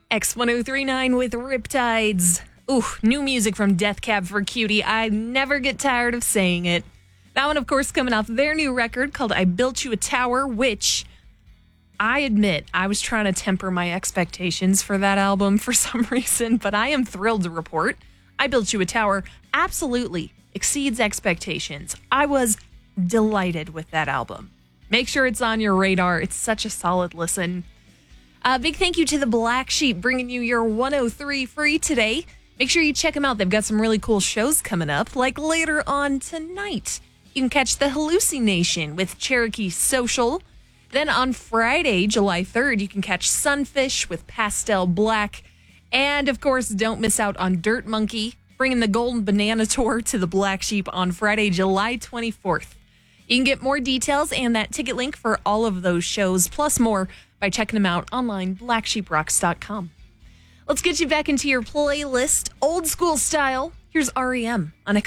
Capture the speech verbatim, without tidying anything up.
X ten thirty-nine with Riptides. Ooh, new music from Death Cab for Cutie. I never get tired of saying it. That one, of course, coming off their new record called I Built You a Tower, which I admit I was trying to temper my expectations for that album for some reason, but I am thrilled to report I Built You a Tower absolutely exceeds expectations. I was delighted with that album. Make sure it's on your radar. It's such a solid listen. A uh, big thank you to the Black Sheep bringing you your one oh three free today. Make sure you check them out. They've got some really cool shows coming up, like later on tonight. You can catch the Hallucination with Cherokee Social. Then on Friday, July third, you can catch Sunfish with Pastel Black. And, of course, don't miss out on Dirt Monkey, bringing the Golden Banana Tour to the Black Sheep on Friday, July twenty-fourth. You can get more details and that ticket link for all of those shows, plus more, by checking them out online, black sheep rocks dot com. Let's get you back into your playlist, old school style. Here's R E M on X